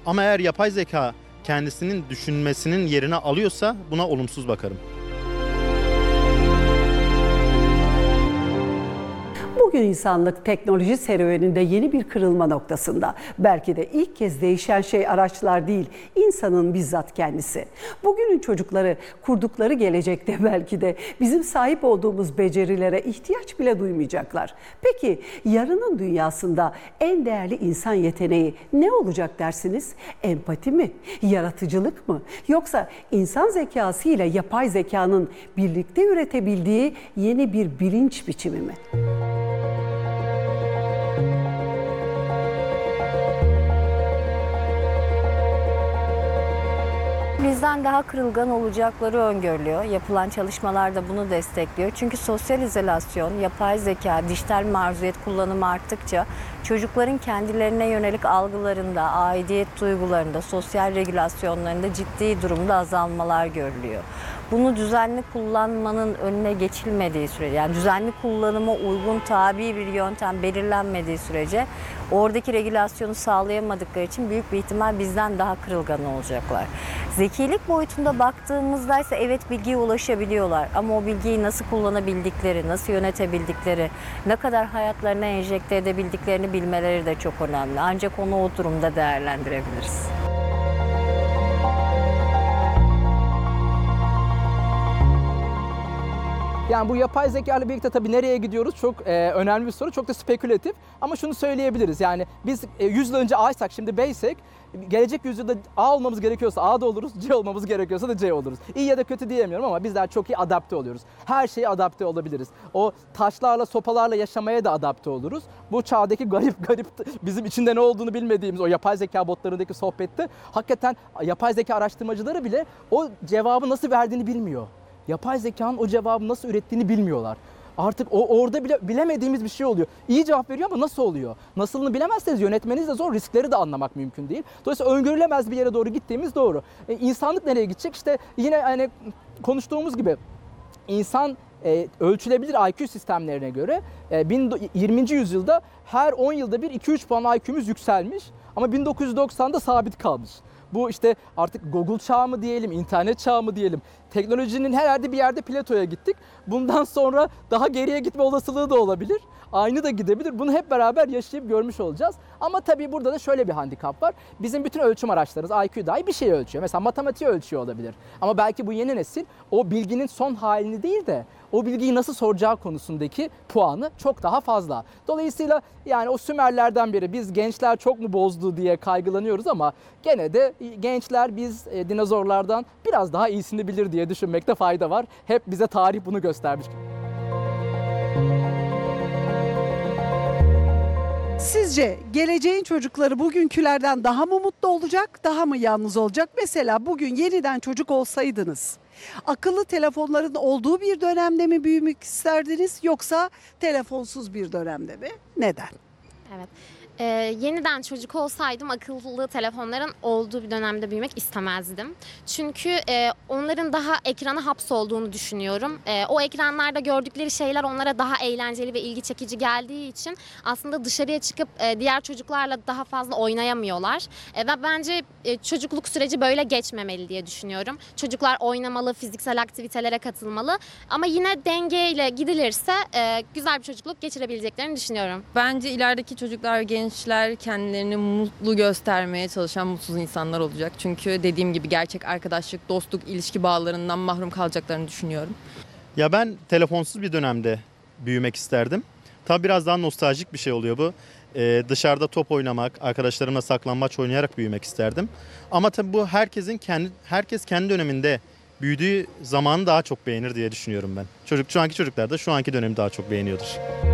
Ama eğer yapay zeka kendisinin düşünmesinin yerine alıyorsa buna olumsuz bakarım. Bugün insanlık teknoloji serüveninde yeni bir kırılma noktasında. Belki de ilk kez değişen şey araçlar değil, insanın bizzat kendisi. Bugünün çocukları kurdukları gelecekte belki de bizim sahip olduğumuz becerilere ihtiyaç bile duymayacaklar. Peki yarının dünyasında en değerli insan yeteneği ne olacak dersiniz? Empati mi? Yaratıcılık mı? Yoksa insan zekası ile yapay zekanın birlikte üretebildiği yeni bir bilinç biçimi mi? Bizden daha kırılgan olacakları öngörülüyor. Yapılan çalışmalar da bunu destekliyor. Çünkü sosyal izolasyon, yapay zeka, dijital maruziyet kullanımı arttıkça çocukların kendilerine yönelik algılarında, aidiyet duygularında, sosyal regülasyonlarında ciddi durumda azalmalar görülüyor. Bunu düzenli kullanmanın önüne geçilmediği sürece, yani düzenli kullanıma uygun tabi bir yöntem belirlenmediği sürece oradaki regülasyonu sağlayamadıkları için büyük bir ihtimal bizden daha kırılgan olacaklar. Zekilik boyutunda baktığımızda ise evet bilgiye ulaşabiliyorlar ama o bilgiyi nasıl kullanabildikleri, nasıl yönetebildikleri, ne kadar hayatlarına enjekte edebildiklerini bilmeleri de çok önemli. Ancak onu o durumda değerlendirebiliriz. Yani bu yapay zeka ile birlikte tabii nereye gidiyoruz çok önemli bir soru. Çok da spekülatif ama şunu söyleyebiliriz. Yani biz 100 yıl önce A'ysak şimdi B'ysek gelecek yüzyılda A olmamız gerekiyorsa A'da oluruz, C olmamız gerekiyorsa da C oluruz. İyi ya da kötü diyemiyorum ama bizler çok iyi adapte oluyoruz. Her şeye adapte olabiliriz. O taşlarla, sopalarla yaşamaya da adapte oluruz. Bu çağdaki garip bizim içinde ne olduğunu bilmediğimiz o yapay zeka botlarındaki sohbette hakikaten yapay zeka araştırmacıları bile o cevabı nasıl verdiğini bilmiyor. Yapay zekanın o cevabı nasıl ürettiğini bilmiyorlar. Artık orada bile bilemediğimiz bir şey oluyor. İyi cevap veriyor ama nasıl oluyor? Nasılını bilemezseniz yönetmeniz de zor, riskleri de anlamak mümkün değil. Dolayısıyla öngörülemez bir yere doğru gittiğimiz doğru. İnsanlık nereye gidecek? İşte yine hani konuştuğumuz gibi insan ölçülebilir IQ sistemlerine göre 20. yüzyılda her 10 yılda bir 2-3 puan IQ'muz yükselmiş ama 1990'da sabit kalmış. Bu işte artık Google çağı mı diyelim, internet çağı mı diyelim. Teknolojinin her yerde bir yerde platoya gittik. Bundan sonra daha geriye gitme olasılığı da olabilir. Aynı da gidebilir. Bunu hep beraber yaşayıp görmüş olacağız. Ama tabii burada da şöyle bir handikap var. Bizim bütün ölçüm araçlarımız IQ dahi bir şey ölçüyor. Mesela matematiği ölçüyor olabilir. Ama belki bu yeni nesil o bilginin son halini değil de o bilgiyi nasıl soracağı konusundaki puanı çok daha fazla. Dolayısıyla yani o Sümerlerden beri biz gençler çok mu bozdu diye kaygılanıyoruz ama gene de gençler biz dinozorlardan biraz daha iyisini bilir diye düşünmekte fayda var. Hep bize tarih bunu göstermiş. Sizce geleceğin çocukları bugünkülerden daha mı mutlu olacak, daha mı yalnız olacak? Mesela bugün yeniden çocuk olsaydınız, akıllı telefonların olduğu bir dönemde mi büyümek isterdiniz yoksa telefonsuz bir dönemde mi? Neden? Evet. Yeniden çocuk olsaydım akıllı telefonların olduğu bir dönemde büyümek istemezdim. Çünkü onların daha ekrana hapsolduğunu düşünüyorum. O ekranlarda gördükleri şeyler onlara daha eğlenceli ve ilgi çekici geldiği için aslında dışarıya çıkıp diğer çocuklarla daha fazla oynayamıyorlar. Ve bence çocukluk süreci böyle geçmemeli diye düşünüyorum. Çocuklar oynamalı, fiziksel aktivitelere katılmalı ama yine dengeyle gidilirse güzel bir çocukluk geçirebileceklerini düşünüyorum. Bence ilerideki çocuklar, gençler kendilerini mutlu göstermeye çalışan mutsuz insanlar olacak. Çünkü dediğim gibi gerçek arkadaşlık, dostluk, ilişki bağlarından mahrum kalacaklarını düşünüyorum. Ya ben telefonsuz bir dönemde büyümek isterdim. Tabii biraz daha nostaljik bir şey oluyor bu. Dışarıda top oynamak, arkadaşlarımla saklambaç oynayarak büyümek isterdim. Ama tabii bu herkes kendi döneminde büyüdüğü zamanı daha çok beğenir diye düşünüyorum ben. Şu anki çocuklar da şu anki dönemi daha çok beğeniyordur.